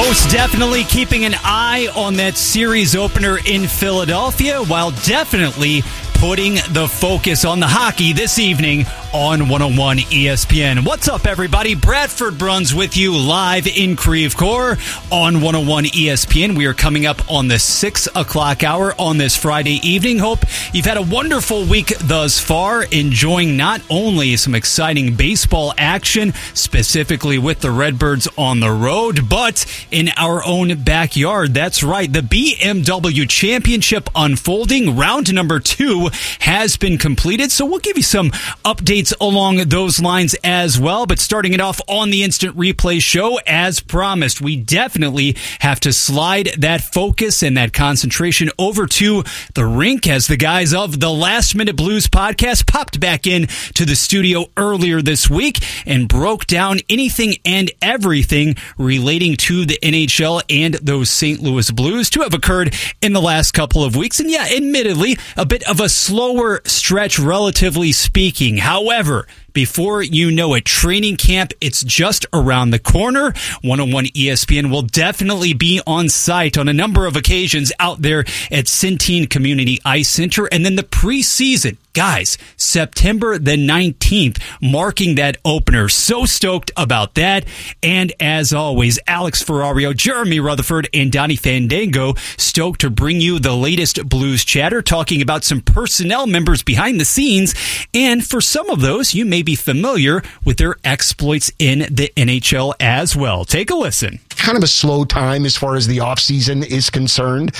Most definitely keeping an eye on that series opener in Philadelphia, while definitely putting the focus on the hockey this evening on 101 ESPN. What's up, everybody? Bradford Bruns with you live in Creve Coeur on 101 ESPN. We are coming up on the 6 o'clock hour on this Friday evening. Hope you've had a wonderful week thus far, enjoying not only some exciting baseball action, specifically with the Redbirds on the road, but in our own backyard. That's right, the BMW Championship unfolding. Round number 2 has been completed, so we'll give you some updates along those lines as well. But starting it off on the Instant Replay show, as promised, we definitely have to slide that focus and that concentration over to the rink, as the guys of the Last Minute Blues podcast popped back in to the studio earlier this week and broke down anything and everything relating to the NHL and those St. Louis Blues to have occurred in the last couple of weeks. And yeah, admittedly, a bit of a slower stretch, relatively speaking. However, before you know it, training camp, it's just around the corner. 101 ESPN will definitely be on site on a number of occasions out there at Centene Community Ice Center. And then the preseason, guys, September the 19th, marking that opener. So stoked about that. And as always, Alex Ferrario, Jeremy Rutherford, and Donnie Fandango stoked to bring you the latest Blues chatter, talking about some personnel members behind the scenes. And for some of those, you may be familiar with their exploits in the NHL as well. Take a listen. Kind of a slow time as far as the offseason is concerned.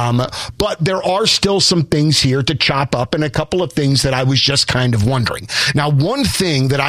But there are still some things here to chop up and a couple of things that I was just kind of wondering. Now, one thing that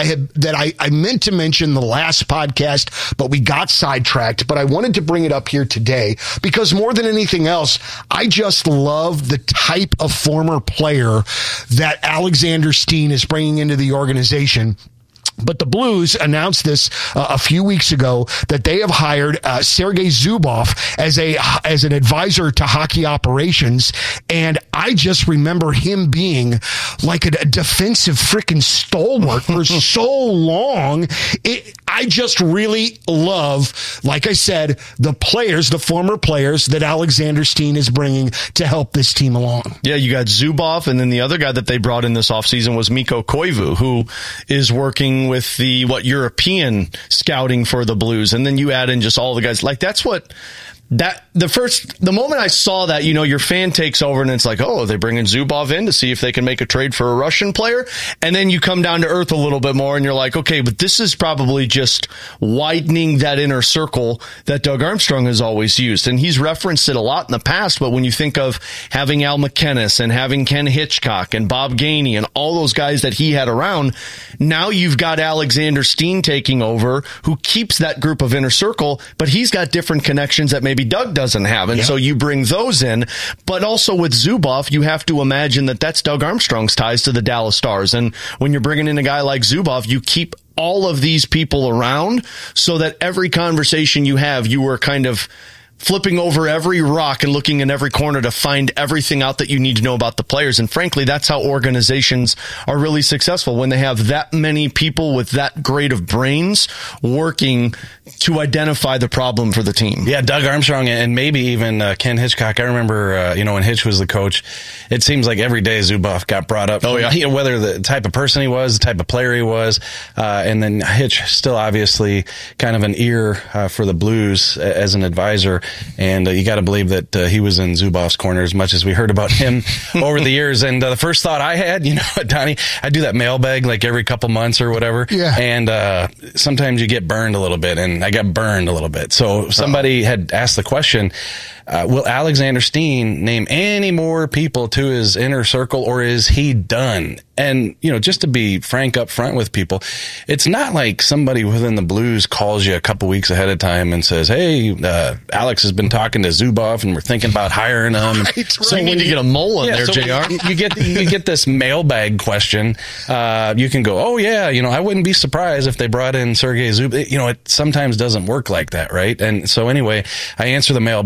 I meant to mention the last podcast, but we got sidetracked, but I wanted to bring it up here today because more than anything else, I just love the type of former player that Alexander Steen is bringing into the organization. But the Blues announced this a few weeks ago that they have hired Sergei Zubov as an advisor to hockey operations. And I just remember him being like a defensive freaking stalwart for so long. I just really love, like I said, the former players that Alexander Steen is bringing to help this team along. Yeah, you got Zubov, and then the other guy that they brought in this offseason was Mikko Koivu, who is working with the European scouting for the Blues. And then you add in just all the guys. Like, that's what... the moment I saw that, your fan takes over and it's like, oh, they bring in Zubov in to see if they can make a trade for a Russian player. And then you come down to earth a little bit more and you're like, okay, but this is probably just widening that inner circle that Doug Armstrong has always used. And he's referenced it a lot in the past, but when you think of having Al McKennis and having Ken Hitchcock and Bob Gainey and all those guys that he had around, now you've got Alexander Steen taking over, who keeps that group of inner circle, but he's got different connections that maybe Doug doesn't have. And so you bring those in. But also with Zubov, you have to imagine that that's Doug Armstrong's ties to the Dallas Stars. And when you're bringing in a guy like Zubov, you keep all of these people around so that every conversation you have, you are kind of flipping over every rock and looking in every corner to find everything out that you need to know about the players. And frankly, that's how organizations are really successful, when they have that many people with that great of brains working to identify the problem for the team. Yeah, Doug Armstrong and maybe even Ken Hitchcock. I remember, when Hitch was the coach, it seems like every day Zubov got brought up. Oh, yeah. Whether the type of person he was, the type of player he was, and then Hitch still obviously kind of an ear for the Blues as an advisor. And you got to believe that he was in Zubov's corner as much as we heard about him over the years. And the first thought I had, Donnie, I do that mailbag like every couple months or whatever. Yeah. And sometimes you get burned a little bit, and I got burned a little bit. So somebody had asked the question, will Alexander Steen name any more people to his inner circle, or is he done? And, just to be frank up front with people, it's not like somebody within the Blues calls you a couple weeks ahead of time and says, hey, Alex has been talking to Zubov and we're thinking about hiring him. Right. So you need to get a mole in there, so JR. You get this mailbag question. You can go, oh yeah, I wouldn't be surprised if they brought in Sergei Zubov. It sometimes doesn't work like that, right? And so anyway, I answer the mailbag question.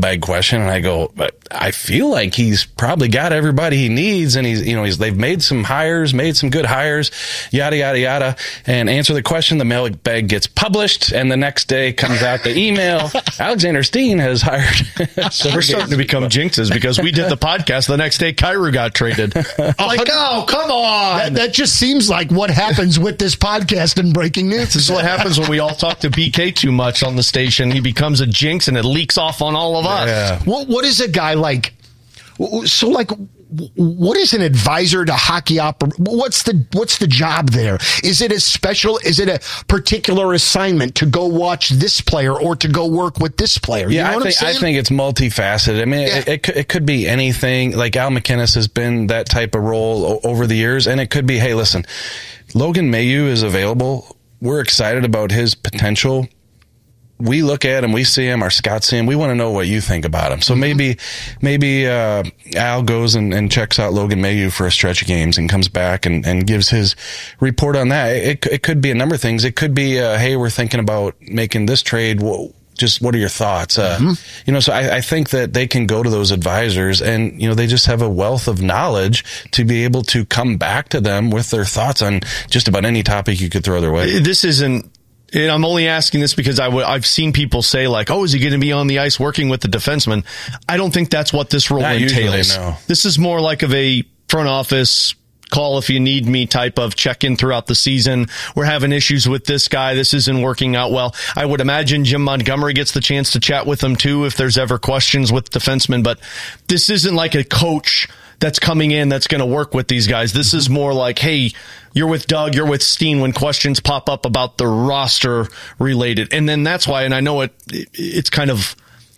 discussion, and I go, but I feel like he's probably got everybody he needs, and they've made some hires, made some good hires, yada, yada, yada, and answer the question. The mailbag gets published, and the next day comes out the email, Alexander Steen has hired. So we're starting to become jinxes because we did the podcast. The next day, Kyrou got traded. Oh, come on. That just seems like what happens with this podcast and breaking news. This is what happens when we all talk to BK too much on the station. He becomes a jinx, and it leaks off on all of us. Yeah. What is a guy like? So, like, what is an advisor to hockey what's the job there? Is it a particular assignment to go watch this player or to go work with this player? Yeah, you know I think it's multifaceted. I mean, it could be anything. Like Al MacInnis has been that type of role over the years, and it could be, hey, listen, Logan Mailloux is available. We're excited about his potential. We look at him, we see him, our scouts see him. We want to know what you think about him. So maybe Al goes and checks out Logan Mailloux for a stretch of games and comes back and gives his report on that. It could be a number of things. It could be, hey, we're thinking about making this trade. Just what are your thoughts? So I think that they can go to those advisors and, they just have a wealth of knowledge to be able to come back to them with their thoughts on just about any topic you could throw their way. This isn't, and I'm only asking this because I've seen people say like, oh, is he going to be on the ice working with the defenseman? I don't think that's what this role entails. No. This is more like of a front office call if you need me type of check-in throughout the season. We're having issues with this guy. This isn't working out well. I would imagine Jim Montgomery gets the chance to chat with them too if there's ever questions with defensemen, but this isn't like a coach that's coming in that's going to work with these guys. This is more like, hey, you're with Doug, you're with Steen when questions pop up about the roster related. And then that's why, and I know it's kind of,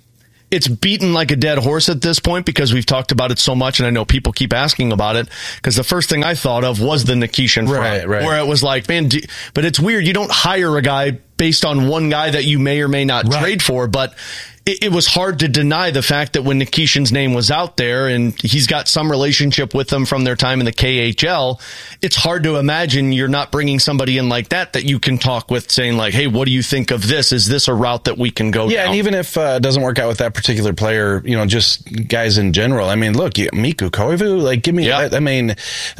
it's beaten like a dead horse at this point because we've talked about it so much, and I know people keep asking about it because the first thing I thought of was the Nikishin front, right. where it was like, man, but it's weird. You don't hire a guy based on one guy that you may or may not trade for, but it was hard to deny the fact that when Nikishin's name was out there and he's got some relationship with them from their time in the KHL, it's hard to imagine you're not bringing somebody in like that you can talk with saying like, hey, what do you think of this? Is this a route that we can go down? And even if it doesn't work out with that particular player, just guys in general. I mean, look, Mikko Koivu, like give me that. I mean,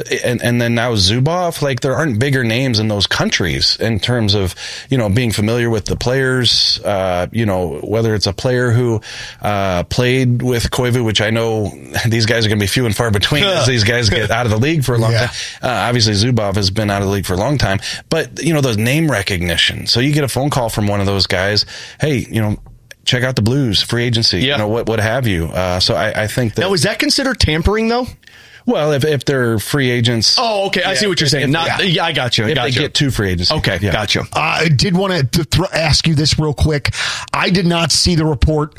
and then now Zubov, like there aren't bigger names in those countries in terms of, being familiar with the players, whether it's a player who played with Koivu, which I know these guys are going to be few and far between as these guys get out of the league for a long time. Obviously, Zubov has been out of the league for a long time. But, the name recognition. So you get a phone call from one of those guys, hey, check out the Blues, free agency, what have you. So I think that... Now, is that considered tampering, though? Well, if they're free agents. Oh, okay. I see what you're saying. I got you. If they get two free agents. Okay, got you. I did want to ask you this real quick. I did not see the report,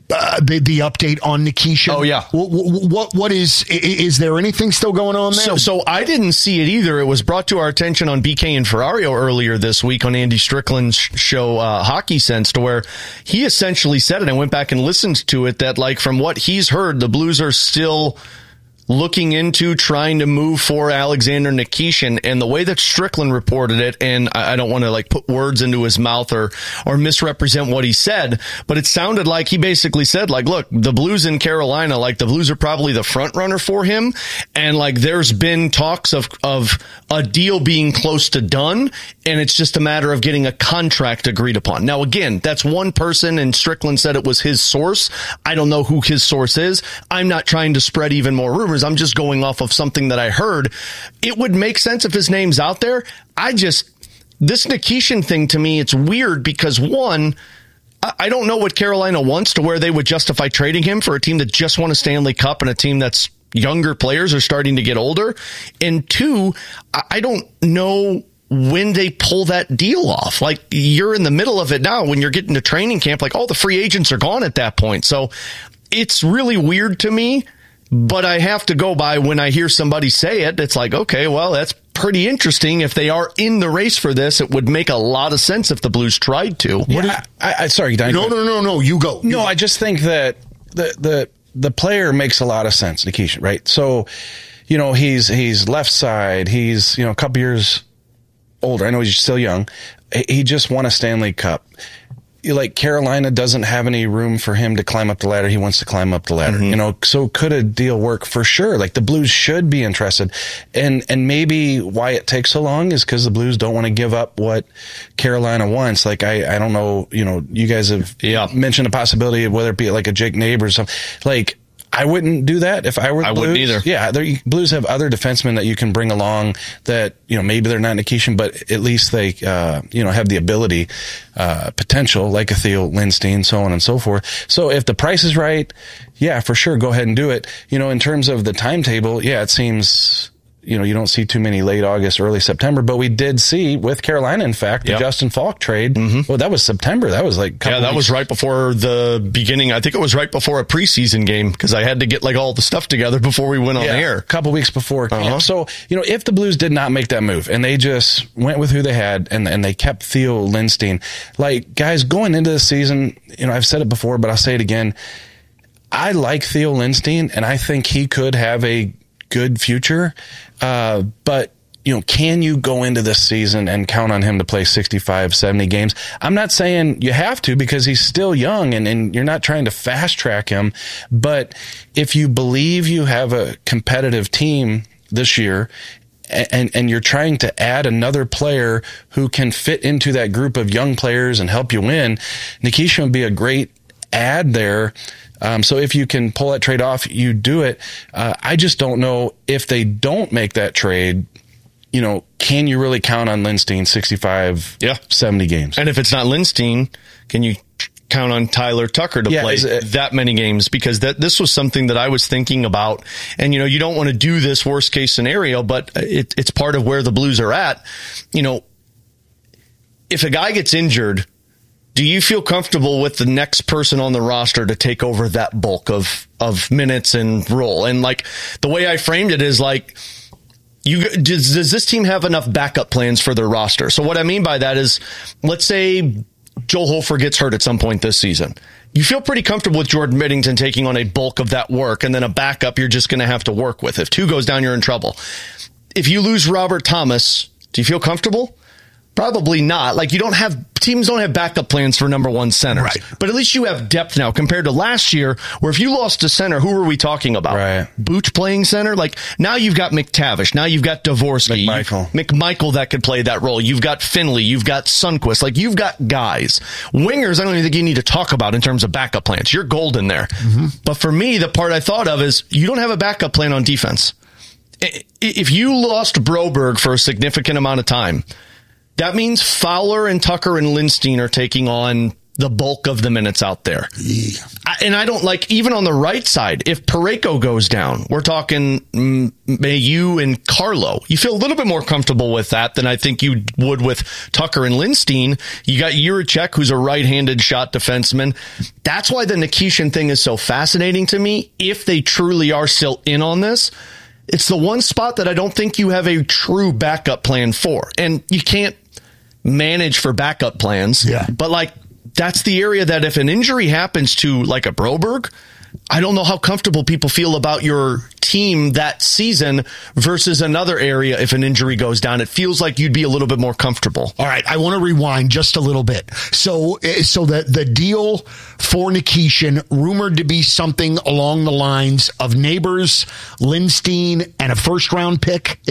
the update on Nikishin. Oh, yeah. What is there anything still going on there? So I didn't see it either. It was brought to our attention on BK and Ferrario earlier this week on Andy Strickland's show, Hockey Sense, to where he essentially said it. I went back and listened to it that, like, from what he's heard, the Blues are still looking into trying to move for Alexander Nikishin, and the way that Strickland reported it, and I don't want to like put words into his mouth or misrepresent what he said, but it sounded like he basically said like, look, the Blues in Carolina, like the Blues are probably the front runner for him, and like there's been talks of a deal being close to done, and it's just a matter of getting a contract agreed upon. Now again, that's one person, and Strickland said it was his source. I don't know who his source is. I'm not trying to spread even more rumors. I'm just going off of something that I heard. It would make sense if his name's out there. This Nikishin thing to me, it's weird because one, I don't know what Carolina wants to where they would justify trading him for a team that just won a Stanley Cup and a team that's younger players are starting to get older. And two, I don't know when they pull that deal off. Like you're in the middle of it now when you're getting to training camp, like all the free agents are gone at that point. So it's really weird to me. But I have to go by when I hear somebody say it. It's like, okay, well, that's pretty interesting. If they are in the race for this, it would make a lot of sense if the Blues tried to. Sorry, Don. No, you go. No, I just think that the player makes a lot of sense, Nikishin, right? So, he's left side. He's, a couple years older. I know he's still young. He just won a Stanley Cup. like Carolina doesn't have any room for him to climb up the ladder. He wants to climb up the ladder, so could a deal work? For sure. Like the Blues should be interested. And maybe why it takes so long is because the Blues don't want to give up what Carolina wants. Like, I don't know, you guys have mentioned a possibility of whether it be like a Jake Neighbor or something. Like, I wouldn't do that if I were the Blues. I wouldn't either. Yeah, Blues have other defensemen that you can bring along that, maybe they're not Nikishin, but at least they, have the ability, potential, like a Theo Lindstein, so on and so forth. So if the price is right, yeah, for sure, go ahead and do it. In terms of the timetable, yeah, it seems, you don't see too many late August, early September, but we did see with Carolina, in fact, the Justin Falk trade. Well, that was September. That was like, that was right before the beginning. I think it was right before a preseason game because I had to get like all the stuff together before we went on air. A couple weeks before camp. So, if the Blues did not make that move and they just went with who they had and they kept Theo Lindstein, like, guys, going into the season, I've said it before, but I'll say it again. I like Theo Lindstein and I think he could have a good future. But, can you go into this season and count on him to play 65, 70 games? I'm not saying you have to because he's still young and you're not trying to fast track him. But if you believe you have a competitive team this year and you're trying to add another player who can fit into that group of young players and help you win, Nikishin would be a great add there. So if you can pull that trade off, you do it. I just don't know if they don't make that trade, can you really count on Lindstein 65, 70 games? And if it's not Lindstein, can you count on Tyler Tucker to play that many games? Because this was something that I was thinking about. And, you don't want to do this worst case scenario, but it's part of where the Blues are at. If a guy gets injured, do you feel comfortable with the next person on the roster to take over that bulk of minutes and role? And like the way I framed it is like, does this team have enough backup plans for their roster? So what I mean by that is, let's say Joel Hofer gets hurt at some point this season. You feel pretty comfortable with Jordan Binnington taking on a bulk of that work, and then a backup you're just going to have to work with. If two goes down, you're in trouble. If you lose Robert Thomas, do you feel comfortable? Probably not. Like teams don't have backup plans for number one centers. Right. But at least you have depth now compared to last year where if you lost a center, who were we talking about? Right. Booch playing center? Like now you've got McTavish. Now you've got Dvorsky. McMichael that could play that role. You've got Finley. You've got Sundqvist. Like you've got guys. Wingers, I don't even think you need to talk about in terms of backup plans. You're golden there. But for me, the part I thought of is you don't have a backup plan on defense. If you lost Broberg for a significant amount of time, that means Fowler and Tucker and Lindstein are taking on the bulk of the minutes out there. Yeah. And I don't like, even on the right side, if Parayko goes down, we're talking Mayu and Carlo. You feel a little bit more comfortable with that than I think you would with Tucker and Lindstein. You got Jiricek, who's a right-handed shot defenseman. That's why the Nikishin thing is so fascinating to me. If they truly are still in on this, it's the one spot that I don't think you have a true backup plan for. And you can't manage for backup plans. Yeah. But like, that's the area that if an injury happens to like a Broberg, I don't know how comfortable people feel about your team that season versus another area. If an injury goes down, it feels like you'd be a little bit more comfortable. All right. I want to rewind just a little bit. So the deal for Nikishin rumored to be something along the lines of Neighbors, Lindstein, and a first round pick.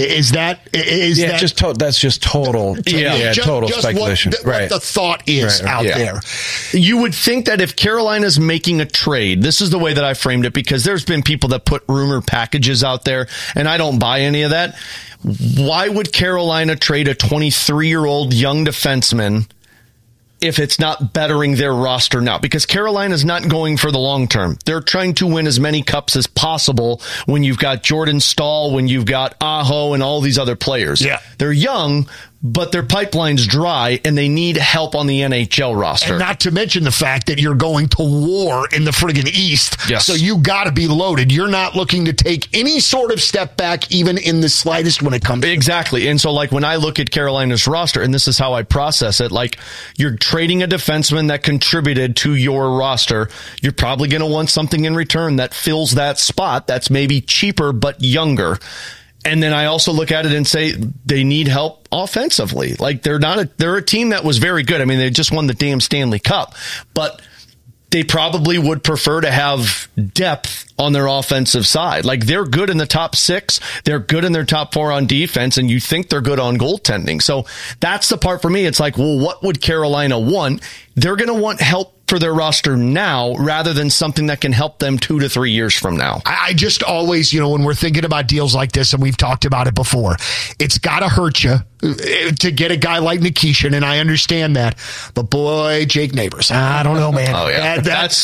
That's just total speculation. What the thought is out there. You would think that if Carolina's making a trade, this is the way that I framed it, because there's been people that put rumor packages out there, and I don't buy any of that. Why would Carolina trade a 23-year-old young defenseman if it's not bettering their roster now? Because Carolina's not going for the long term. They're trying to win as many cups as possible when you've got Jordan Staal, when you've got Aho, and all these other players. Yeah. They're young, but their pipeline's dry, and they need help on the NHL roster. And not to mention the fact that you're going to war in the friggin' East. Yes. So you got to be loaded. You're not looking to take any sort of step back, even in the slightest when it comes to Exactly. And so, like, when I look at Carolina's roster, and this is how I process it, like, you're trading a defenseman that contributed to your roster. You're probably going to want something in return that fills that spot that's maybe cheaper but younger. And then I also look at it and say they need help offensively. Like they're a team that was very good. I mean, they just won the damn Stanley Cup, but they probably would prefer to have depth on their offensive side. Like they're good in the top 6. They're good in their top 4 on defense, and you think they're good on goaltending. So that's the part for me. It's like, well, what would Carolina want? They're going to want help for their roster now rather than something that can help them 2 to 3 years from now. I just always, when we're thinking about deals like this, and we've talked about it before, it's got to hurt you to get a guy like Nikishin, and I understand that. But boy, Jake Neighbors, I don't know, man. Oh, yeah.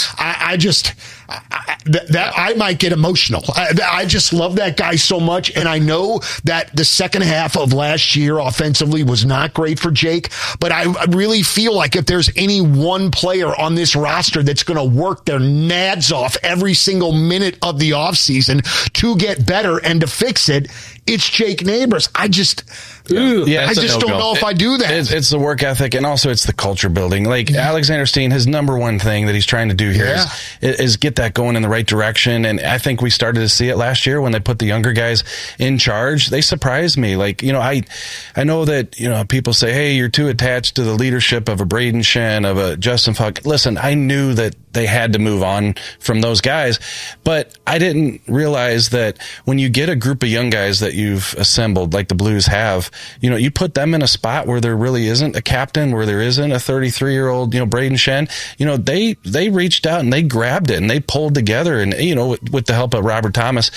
I might get emotional. I just love that guy so much, and I know that the second half of last year offensively was not great for Jake, but I really feel like if there's any one player on this roster that's going to work their nads off every single minute of the offseason to get better and to fix it, it's Jake Neighbors. I just don't know if I do that. It's the work ethic, and also it's the culture building. Like Alexander Steen, his number one thing that he's trying to do here is get that going in the right direction. And I think we started to see it last year when they put the younger guys in charge. They surprised me. Like, I know that, people say, hey, you're too attached to the leadership of a Braden Shen, of a Justin Falk. Listen, I knew that they had to move on from those guys, but I didn't realize that when you get a group of young guys that you've assembled, like the Blues have, you put them in a spot where there really isn't a captain, where there isn't a 33-year-old, Braden Shen, they reached out and they grabbed it and they pulled together, and, with the help of Robert Thomas.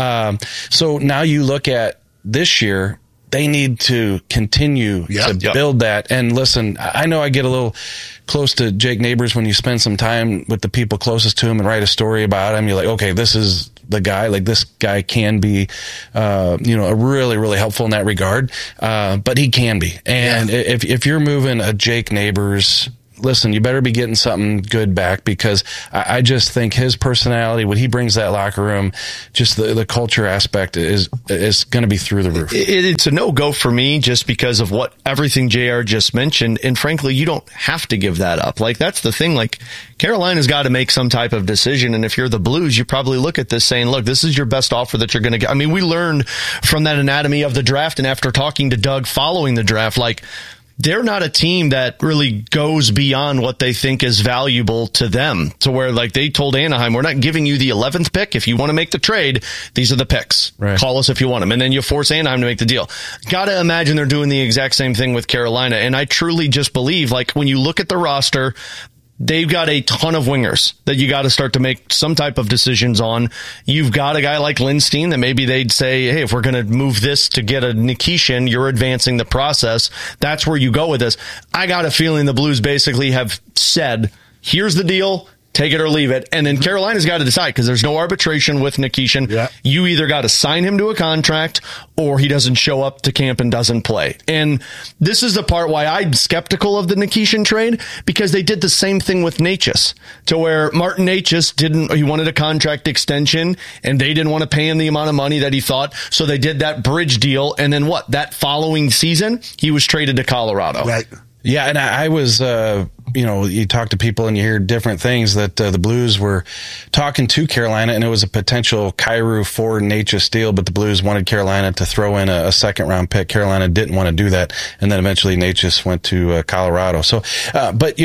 So now you look at this year, they need to continue to build that. And listen, I know I get a little close to Jake Neighbors when you spend some time with the people closest to him and write a story about him. You're like, okay, this is the guy. Like, this guy can be, a really, really helpful in that regard. But he can be. And if you're moving a Jake Neighbors, listen, you better be getting something good back, because I just think his personality, when he brings that locker room, just the culture aspect is going to be through the roof. It's a no-go for me just because of everything JR just mentioned. And frankly, you don't have to give that up. Like, that's the thing. Like, Carolina's got to make some type of decision. And if you're the Blues, you probably look at this saying, look, this is your best offer that you're going to get. I mean, we learned from that anatomy of the draft, and after talking to Doug following the draft, like, they're not a team that really goes beyond what they think is valuable to them, to where, like, they told Anaheim, we're not giving you the 11th pick. If you want to make the trade, these are the picks. Right. Call us if you want them. And then you force Anaheim to make the deal. Got to imagine they're doing the exact same thing with Carolina. And I truly just believe, like, when you look at the roster, they've got a ton of wingers that you got to start to make some type of decisions on. You've got a guy like Lindstein that maybe they'd say, hey, if we're going to move this to get a Nikishin, you're advancing the process. That's where you go with this. I got a feeling the Blues basically have said, here's the deal. Take it or leave it. And then Carolina's got to decide, because there's no arbitration with Nikishin. Yeah. You either got to sign him to a contract, or he doesn't show up to camp and doesn't play. And this is the part why I'm skeptical of the Nikishin trade, because they did the same thing with Necas, to where Martin Necas he wanted a contract extension, and they didn't want to pay him the amount of money that he thought. So they did that bridge deal. And then that following season, he was traded to Colorado. Right. Yeah, and I was, you talk to people and you hear different things, that the Blues were talking to Carolina, and it was a potential Kyrou for Necas deal, but the Blues wanted Carolina to throw in a second-round pick. Carolina didn't want to do that, and then eventually Necas went to Colorado. So, but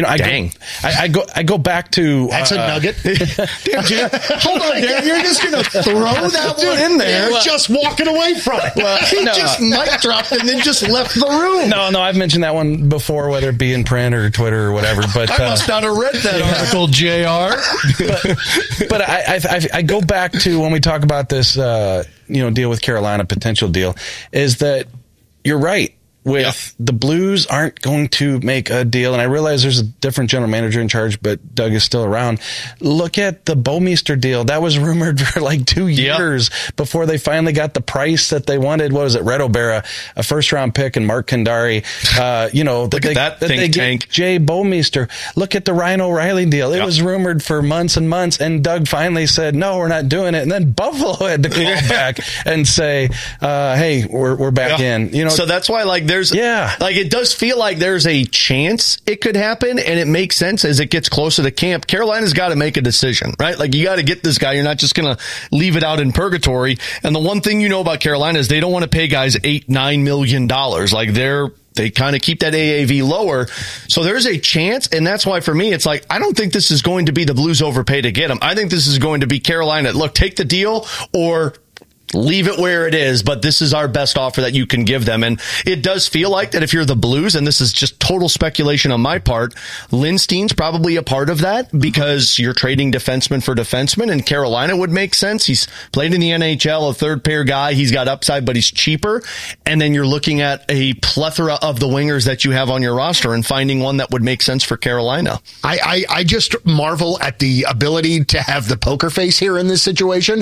I go back to that's a nugget. Damn, Jim, hold on, Dan, you're just going to throw that one in there? Well, just walking away from it. Well, he just mic dropped and then just left the room. No, I've mentioned that one before, whether it be in print or Twitter or whatever. But I must not have read that article, JR. But I go back to when we talk about this, deal with Carolina, potential deal, is that you're right. The Blues aren't going to make a deal, and I realize there's a different general manager in charge, but Doug is still around. Look at the Bouwmeester deal. That was rumored for like 2 years before they finally got the price that they wanted. What was it? Red O'Bara, a first-round pick, and Mark Kandari. Look at that think tank. Jay Bouwmeester. Look at the Ryan O'Reilly deal. It was rumored for months and months, and Doug finally said, no, we're not doing it. And then Buffalo had to call back and say, hey, we're back in. So that's why, like, it does feel like there's a chance it could happen, and it makes sense as it gets closer to camp. Carolina's got to make a decision, right? Like, you got to get this guy. You're not just going to leave it out in purgatory. And the one thing you know about Carolina is they don't want to pay guys $8-9 million. Like, they kind of keep that AAV lower. So there's a chance. And that's why for me, it's like, I don't think this is going to be the Blues overpay to get him. I think this is going to be Carolina. Look, take the deal or leave it where it is, but this is our best offer that you can give them. And it does feel like that if you're the Blues, and this is just total speculation on my part, Lindstein's probably a part of that because you're trading defenseman for defenseman, and Carolina would make sense. He's played in the NHL, a third pair guy. He's got upside, but he's cheaper. And then you're looking at a plethora of the wingers that you have on your roster and finding one that would make sense for Carolina. I just marvel at the ability to have the poker face here in this situation,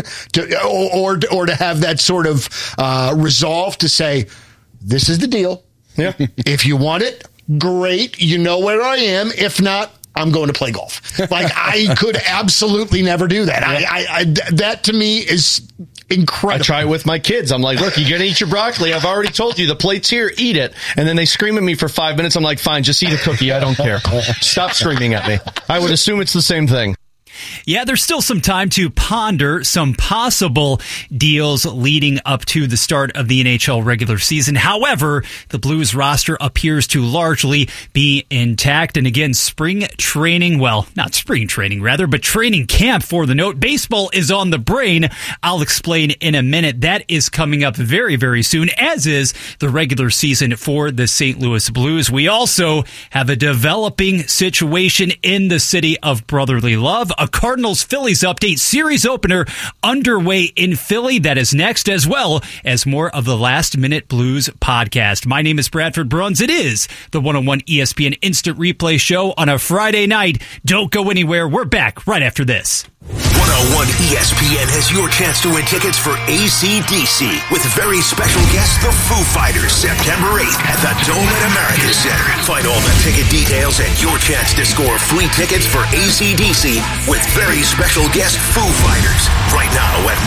or to have that sort of resolve to say, this is the deal. Yeah. If you want it, great. You know where I am. If not, I'm going to play golf. Like, I could absolutely never do that. I that to me is incredible. I try it with my kids. I'm like, look, you're going to eat your broccoli. I've already told you the plate's here. Eat it. And then they scream at me for 5 minutes. I'm like, fine, just eat a cookie. I don't care. Stop screaming at me. I would assume it's the same thing. Yeah, there's still some time to ponder some possible deals leading up to the start of the NHL regular season. However, the Blues roster appears to largely be intact. And again, spring training, well, not spring training rather, but training camp for the note. Baseball is on the brain. I'll explain in a minute. That is coming up very, very soon, as is the regular season for the St. Louis Blues. We also have a developing situation in the city of brotherly love. A Cardinals-Phillies update, series opener underway in Philly. That is next, as well as more of the Last Minute Blues podcast. My name is Bradford Bruns. It is the 101 ESPN Instant Replay Show on a Friday night. Don't go anywhere. We're back right after this. 101 ESPN has your chance to win tickets for AC/DC with very special guest, the Foo Fighters, September 8th at the Dome at America Center. Find all the ticket details and your chance to score free tickets for AC/DC with very special guest, Foo Fighters, right now at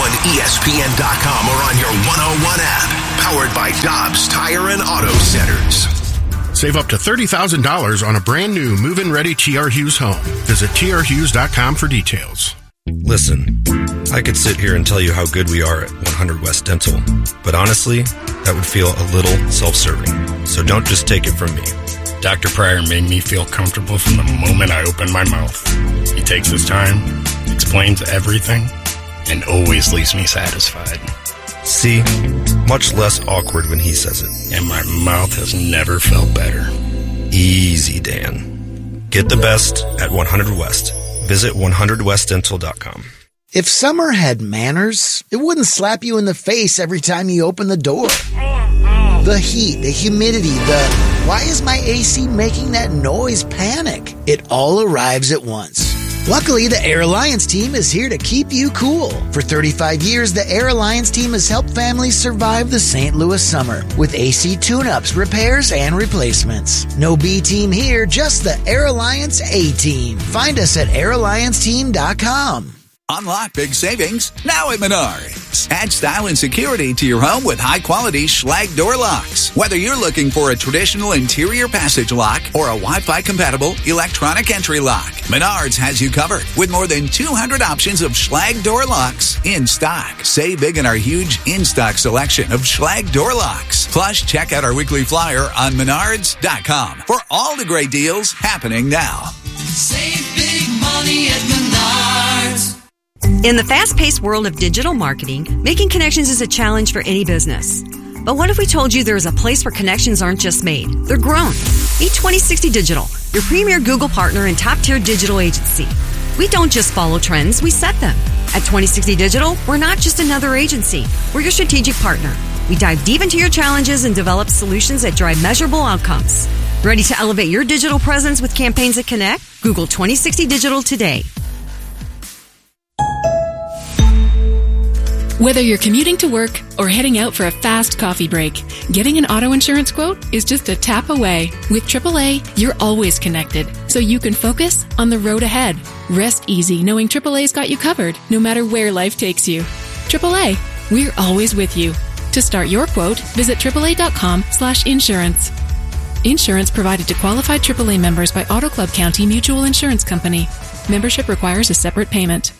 101ESPN.com or on your 101 app. Powered by Dobbs Tire and Auto Centers. Save up to $30,000 on a brand new move-in ready TR Hughes home. Visit trhughes.com for details. Listen, I could sit here and tell you how good we are at 100 West Dental, but honestly, that would feel a little self-serving. So don't just take it from me. Dr. Pryor made me feel comfortable from the moment I opened my mouth. He takes his time, explains everything, and always leaves me satisfied. See? Much less awkward when he says it. And my mouth has never felt better. Easy, Dan. Get the best at 100 West. Visit 100westdental.com. If summer had manners, it wouldn't slap you in the face every time you open the door. The heat, the humidity, why is my AC making that noise panic? It all arrives at once. Luckily, the Air Alliance team is here to keep you cool. For 35 years, the Air Alliance team has helped families survive the St. Louis summer with AC tune-ups, repairs, and replacements. No B team here, just the Air Alliance A team. Find us at airallianceteam.com. Unlock big savings now at Menards. Add style and security to your home with high-quality Schlage door locks. Whether you're looking for a traditional interior passage lock or a Wi-Fi compatible electronic entry lock, Menards has you covered with more than 200 options of Schlage door locks in stock. Save big in our huge in-stock selection of Schlage door locks. Plus, check out our weekly flyer on Menards.com for all the great deals happening now. Save big money at Menards. In the fast-paced world of digital marketing, making connections is a challenge for any business. But what if we told you there is a place where connections aren't just made, they're grown? Meet 2060 Digital, your premier Google partner and top-tier digital agency. We don't just follow trends, we set them. At 2060 Digital, we're not just another agency, we're your strategic partner. We dive deep into your challenges and develop solutions that drive measurable outcomes. Ready to elevate your digital presence with campaigns that connect? Google 2060 Digital today. Whether you're commuting to work or heading out for a fast coffee break, getting an auto insurance quote is just a tap away. With AAA, you're always connected, so you can focus on the road ahead. Rest easy knowing AAA's got you covered, no matter where life takes you. AAA, we're always with you. To To start your quote, visit AAA.com/insurance. Insurance provided to qualified AAA members by Auto Club County Mutual Insurance Company. Membership requires a separate payment.